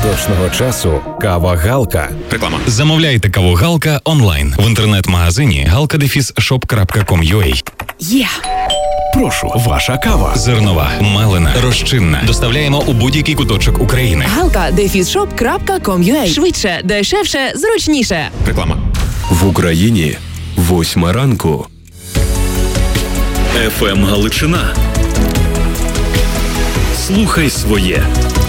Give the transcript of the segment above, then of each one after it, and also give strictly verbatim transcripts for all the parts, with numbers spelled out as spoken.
точного часу кава Галка. Реклама. Замовляйте каву Галка онлайн в інтернет-магазині галка дефіс шоп крапка ком крапка ю а. Є! Прошу, ваша кава. Зернова, мелена, розчинна. Доставляємо у будь-який куточок України. галка дефіс шоп крапка ком крапка ю а. Швидше, дешевше, зручніше. Реклама. В Україні восьма ранку. еф ем Галичина. Слухай своє.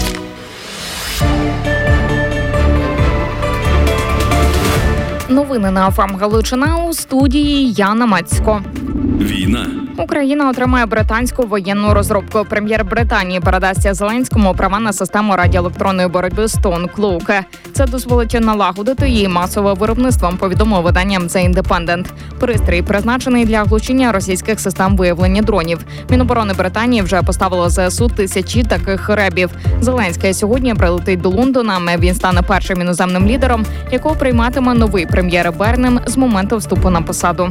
Новини на еф ем Галичина, у студії Яна Мацько. Війна. Україна отримає британську воєнну розробку. Прем'єр Британії передасть Зеленському права на систему радіоелектронної боротьби Stonencloak. Це дозволить налагодити її масове виробництво, повідомив виданням The Independent. Пристрій призначений для глушіння російських систем виявлення дронів. Міноборони Британії вже поставило зе ес у тисячі таких ребів. Зеленський сьогодні прилетить до Лондона. Він стане першим іноземним лідером, якого прийматиме новий прем'єр Бернем з моменту вступу на посаду.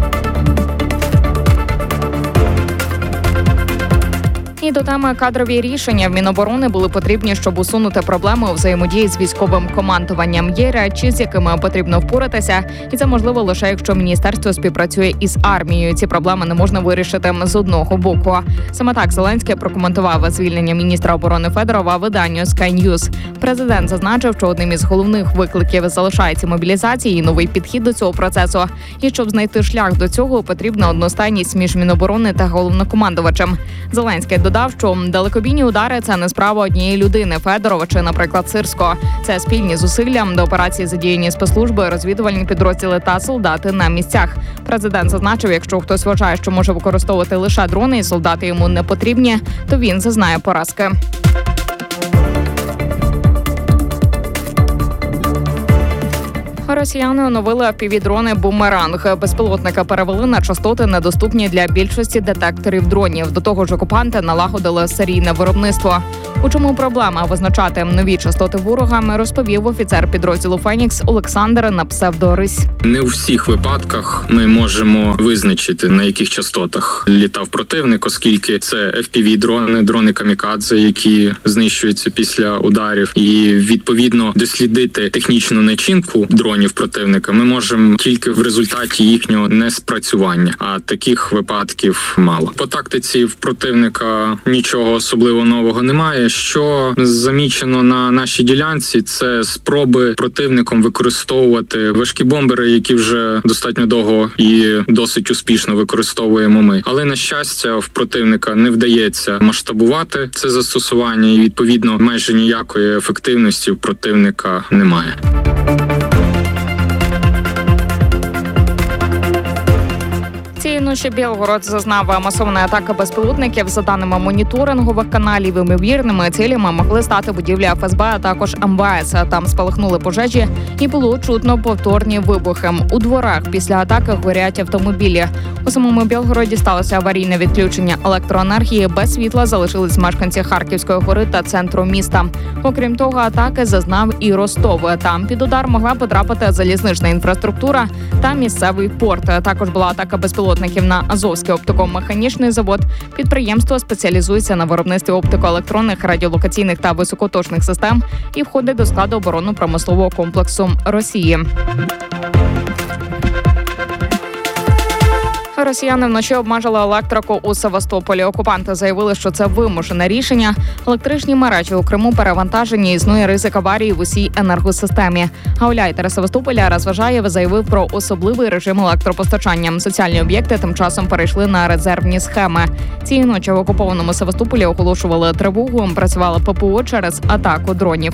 І до теми кадрові рішення в Міноборони були потрібні, щоб усунути проблеми у взаємодії з військовим командуванням. Є речі, з якими потрібно впоратися, і це можливо лише якщо міністерство співпрацює із армією. Ці проблеми не можна вирішити з одного боку. Саме так Зеленський прокоментував звільнення міністра оборони Федорова виданню Sky News. Президент зазначив, що одним із головних викликів залишається мобілізація і новий підхід до цього процесу. І щоб знайти шлях до цього, потрібна одностайність між Міноборони та головнокомандувачем. Зеленський додав, що далекобійні удари – це не справа однієї людини – Федорова чи, наприклад, Сирського. Це спільні зусилля, до операції задіяні спецслужби, розвідувальні підрозділи та солдати на місцях. Президент зазначив, якщо хтось вважає, що може використовувати лише дрони і солдати йому не потрібні, то він зазнає поразки. Росіяни оновили еф пі ві-дрони «Бумеранг». Безпілотника перевели на частоти, недоступні для більшості детекторів дронів. До того ж, окупанти налагодили серійне виробництво. У чому проблема визначати нові частоти ворога, розповів офіцер підрозділу «Фенікс» Олександр на псевдо Рись. Не у всіх випадках ми можемо визначити, на яких частотах літав противник, оскільки це еф пі ві-дрони, дрони камікадзе, які знищуються після ударів. І, відповідно, дослідити технічну начинку дронів противника ми можемо тільки в результаті їхнього неспрацювання, а таких випадків мало. По тактиці в противника нічого особливо нового немає. Що замічено на нашій ділянці, це спроби противником використовувати важкі бомбери, які вже достатньо довго і досить успішно використовуємо ми. Але, на щастя, в противника не вдається масштабувати це застосування, і, відповідно, майже ніякої ефективності в противника немає. Цієї ночі Білгород зазнав масованої атаки безпілотників. За даними моніторингових каналів, ймовірними цілями могли стати будівлі еф ес бе, а також ем ве ес. Там спалахнули пожежі і було чутно повторні вибухи. У дворах після атаки горять автомобілі. У самому Білгороді сталося аварійне відключення електроенергії. Без світла залишились мешканці Харківської гори та центру міста. Окрім того, атаки зазнав і Ростов. Там під удар могла потрапити залізнична інфраструктура та місцевий порт. Також була атака безпілотників на Азовський оптико-механічний завод. Підприємство спеціалізується на виробництві оптико-електронних, радіолокаційних та високоточних систем і входить до складу оборонно-промислового комплексу Росії. Росіяни вночі обмежили електрику у Севастополі. Окупанти заявили, що це вимушене рішення. Електричні мережі у Криму перевантажені, існує ризик аварії в усій енергосистемі. Гауляйтер Севастополя Розважаєв заявив про особливий режим електропостачання. Соціальні об'єкти тим часом перейшли на резервні схеми. Цієї ночі в окупованому Севастополі оголошували тривогу. Працювала пе пе о через атаку дронів.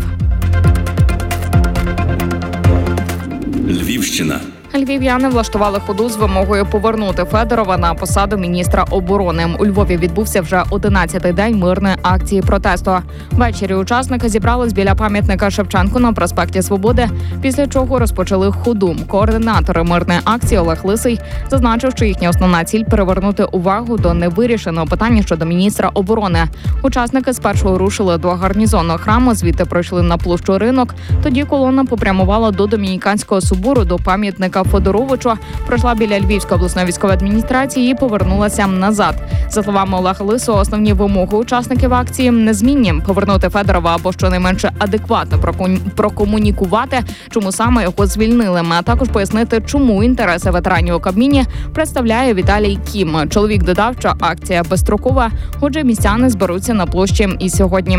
Львівщина. Львів'яни влаштували ходу з вимогою повернути Федорова на посаду міністра оборони. У Львові відбувся вже одинадцятий день мирної акції протесту. Ввечері учасники зібрались біля пам'ятника Шевченку на проспекті Свободи, після чого розпочали ходу. Координатор мирної акції Олег Лисий зазначив, що їхня основна ціль – привернути увагу до невирішеного питання щодо міністра оборони. Учасники спершу рушили до гарнізонного храму, звідти пройшли на площу Ринок. Тоді колона попрямувала до Домініканського собору, до пам'ятника Федоровичу, пройшла біля Львівської обласної військової адміністрації і повернулася назад. За словами Олега Лисого, основні вимоги учасників акції незмінні – повернути Федорова або щонайменше адекватно прокомунікувати, чому саме його звільнили, а також пояснити, чому інтереси ветеранів у Кабміні представляє Віталій Кім. Чоловік додав, що акція безстрокова, отже, містяни зберуться на площі і сьогодні.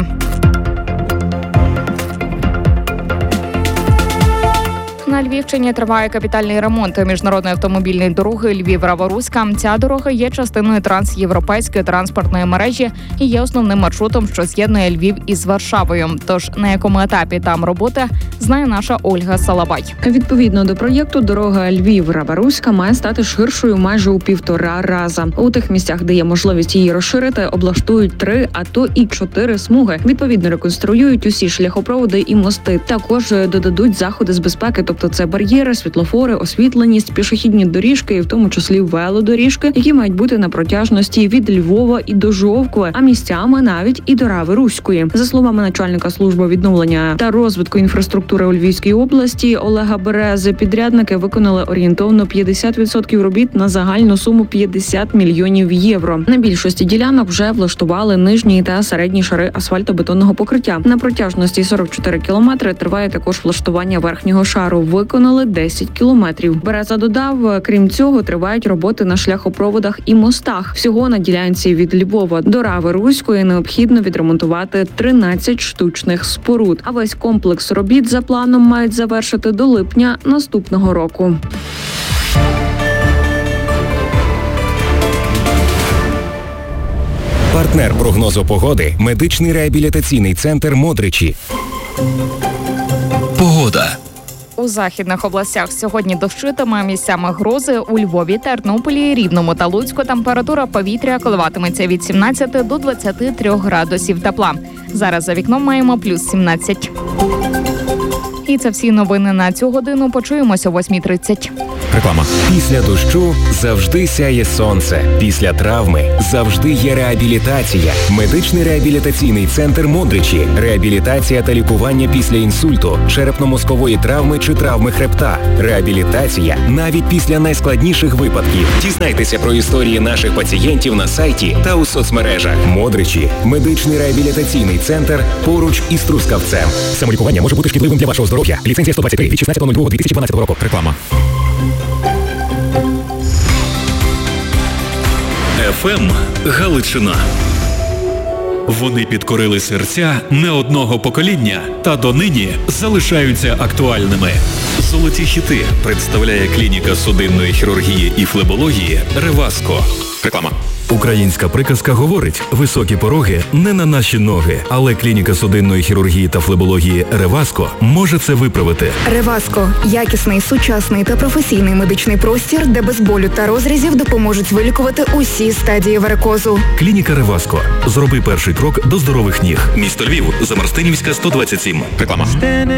На Львівщині триває капітальний ремонт міжнародної автомобільної дороги Львів-Рава-Руська. Ця дорога є частиною трансєвропейської транспортної мережі і є основним маршрутом, що з'єднує Львів із Варшавою. Тож на якому етапі там роботи, знає наша Ольга Салабай. Відповідно до проєкту, дорога Львів-Рава-Руська має стати ширшою майже у півтора раза. У тих місцях, де є можливість її розширити, облаштують три, а то і чотири смуги. Відповідно, реконструюють усі шляхопроводи і мости. Також додадуть заходи з безпеки, тобто це бар'єри, світлофори, освітленість, пішохідні доріжки і в тому числі велодоріжки, які мають бути на протяжності від Львова і до Жовкви, а місцями навіть і до Рави-Руської. За словами начальника служби відновлення та розвитку інфраструктури у Львівській області Олега Берези, підрядники виконали орієнтовно п'ятдесят відсотків робіт на загальну суму п'ятдесят мільйонів євро. На більшості ділянок вже влаштували нижні та середні шари асфальтобетонного покриття. На протяжності сорок чотири кілометри триває також влаштування верхнього шару. Виконали десять кілометрів. Береза додав, крім цього, тривають роботи на шляхопроводах і мостах. Всього на ділянці від Львова до Рави-Руської необхідно відремонтувати тринадцять штучних споруд. А весь комплекс робіт за планом мають завершити до липня наступного року. Партнер прогнозу погоди – медичний реабілітаційний центр «Модричі». Погода. У західних областях сьогодні дощитиме, місцями грози. У Львові, Тернополі, Рівному та Луцьку температура повітря коливатиметься від сімнадцяти до двадцяти трьох градусів тепла. Зараз за вікном маємо плюс сімнадцять. І це всі новини на цю годину. Почуємося о восьмій тридцять. Реклама. Після дощу завжди сяє сонце. Після травми завжди є реабілітація. Медичний реабілітаційний центр «Модричі». Реабілітація та лікування після інсульту, черепно-мозкової травми чи травми хребта. Реабілітація навіть після найскладніших випадків. Дізнайтеся про історії наших пацієнтів на сайті та у соцмережах. «Модричі» – медичний реабілітаційний центр поруч із Трускавцем. Самолікування може бути шкідливим для вашого здоров'я. Ліцензія сто двадцять три від шістнадцятого лютого дві тисячі дванадцятого року. Реклама. еф ем Галичина. Вони підкорили серця не одного покоління та донині залишаються актуальними. Золоті хіти представляє клініка судинної хірургії і флебології «Реваско». Реклама. Українська приказка говорить: високі пороги не на наші ноги, але клініка судинної хірургії та флебології «Реваско» може це виправити. «Реваско» – якісний, сучасний та професійний медичний простір, де без болю та розрізів допоможуть вилікувати усі стадії варикозу. Клініка «Реваско». Зроби перший крок до здорових ніг. Місто Львів, Замарстинівська, сто двадцять сім. Реклама.